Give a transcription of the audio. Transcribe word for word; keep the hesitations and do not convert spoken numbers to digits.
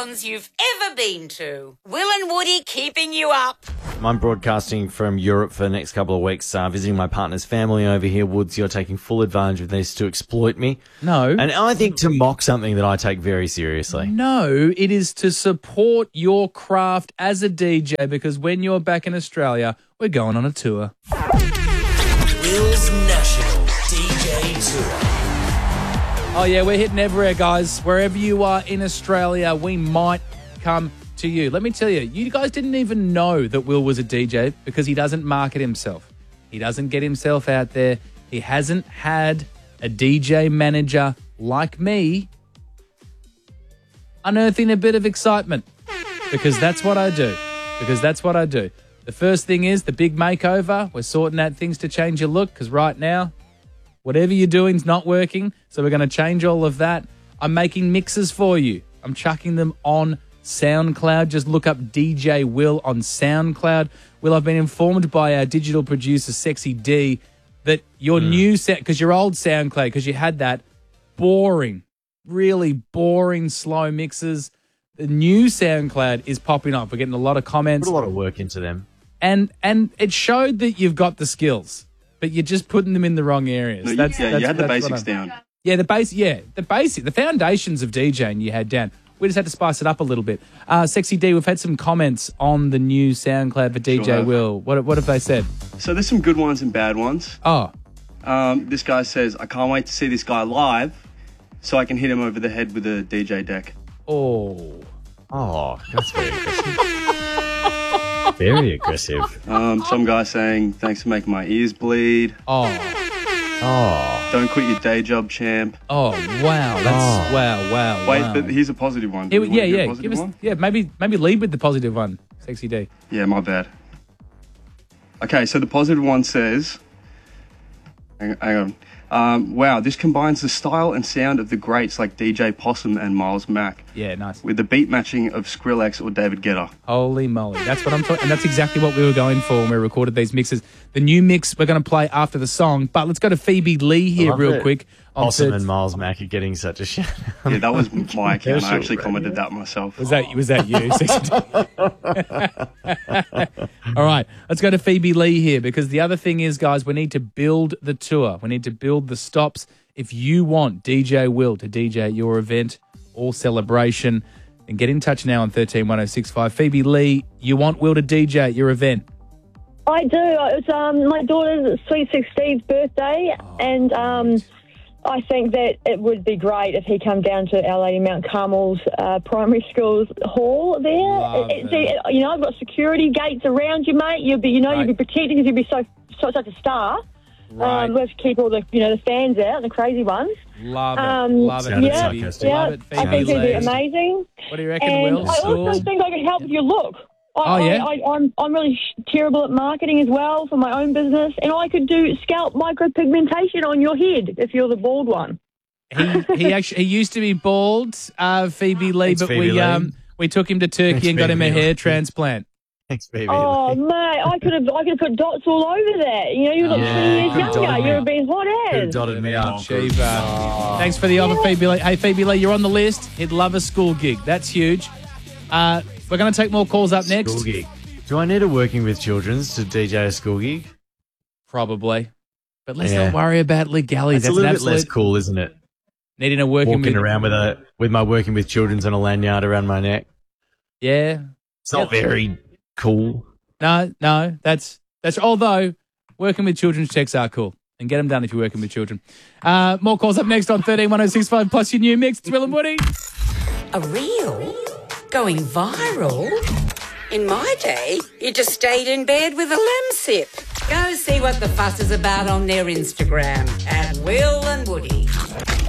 salons you've ever been to. Will and Woody keeping you up. I'm broadcasting from Europe for the next couple of weeks, uh, visiting my partner's family over here. Woods, you're taking full advantage of this to exploit me. No. And I think to mock something that I take very seriously. No, it is to support your craft as a D J, because when you're back in Australia, we're going on a tour. Will's National D J Tour. Oh, yeah, we're hitting everywhere, guys. Wherever you are in Australia, we might come to you. Let me tell you, you guys didn't even know that Will was a D J because he doesn't market himself. He doesn't get himself out there. He hasn't had a D J manager like me unearthing a bit of excitement, because that's what I do. Because that's what I do. The first thing is the big makeover. We're sorting out things to change your look, because right now, whatever you're doing is not working. So we're going to change all of that. I'm making mixes for you. I'm chucking them on SoundCloud. Just look up D J Will on SoundCloud. Will, I've been informed by our digital producer, Sexy D, that your mm. new set, because your old SoundCloud, because you had that, boring, really boring, slow mixes. The new SoundCloud is popping up. We're getting a lot of comments. Put a lot of work into them. And and it showed that you've got the skills, but you're just putting them in the wrong areas. No, that's, yeah, that's, you had the that's basics down. Yeah, the base. Yeah, the basic, the foundations of DJing you had down. We just had to spice it up a little bit. Uh, Sexy D, we've had some comments on the new SoundCloud for D J Sure. Will. What what have they said? So there's some good ones and bad ones. Oh, Um, this guy says, I can't wait to see this guy live so I can hit him over the head with a D J deck. oh, Oh, that's very aggressive. Very aggressive. Um, some guy saying, thanks for making my ears bleed. oh, Oh. Don't quit your day job, champ. oh! Wow, that's Oh. wow, wow. Wait, wow. but here's a positive one. It- Do you yeah, want to do a yeah. positive Give us, one? yeah, maybe maybe lead with the positive one, Sexy D. Yeah, my bad. Okay, so the positive one says, hang, hang on. Um, wow, this combines the style and sound of the greats like D J Possum and Miles Mack Yeah, nice. with the beat matching of Skrillex or David Guetta. Holy moly. That's what I'm talking, and that's exactly what we were going for when we recorded these mixes. The new mix we're going to play after the song, but let's go to Phoebe Lee here Love real it. quick. on Possum third- and Miles Mack are getting such a shout out. Yeah, that was my account. I actually Commercial commented that myself. Was that was that you? All right, let's go to Phoebe Lee here, because the other thing is, guys, we need to build the tour. We need to build the stops. If you want D J Will to D J at your event or celebration, then get in touch now on thirteen one oh six five. Phoebe Lee, you want Will to D J at your event? I do. It's um, my daughter's sweet sixteenth birthday, Oh, and um, I think that it would be great if he come down to our Lady Mount Carmel's uh, primary school's hall there. Love It- it. it- you know, I've got security gates around you, mate. You'll be, you know, Right. you'll be protected because you'll be so, so such a star. Right. Um, we have to keep all the, you know, the fans out, the crazy ones. Love it. Um, Love it. Sounded yeah, Phoebe. sarcastic. yeah. Love it, I think Phoebe it'd be Lee. amazing. What do you reckon, And Will? I also School? think I can help with your look. I, Oh, yeah? I, I, I'm I'm really sh- terrible at marketing as well for my own business, and I could do scalp micropigmentation on your head if you're the bald one. He he actually he used to be bald, uh, Phoebe Lee, Thanks, but Phoebe we Lee. um we took him to Turkey Thanks, and got him a Phoebe Lee. hair transplant. Thanks, baby. Oh mate, I could have I could have put dots all over that. You know, you look Yeah, twenty years could've dotted younger. me You would up. have been hot Could've as. dotted me up. Shiva. Thanks for the offer, Phoebe Lee. Hey, Phoebe Lee, you're on the list. He'd love a school gig. That's huge. Uh, we're going to take more calls up next. School gig. Do I need a working with children's to D J a school gig? Probably. But let's Yeah. not worry about legalities. It's a That's little an bit less absolute cool, isn't it? needing a working Walking with, around with a with my working with children's on a lanyard around my neck. Yeah. It's not very cool. No, no, that's that's although working with children's checks are cool. And get them done if you're working with children. Uh, more calls up next on thirteen one oh six five plus your new mix. It's Will and Woody. A reel? Going viral? In my day, you just stayed in bed with a lem sip. Go see what the fuss is about on their Instagram at Will and Woody.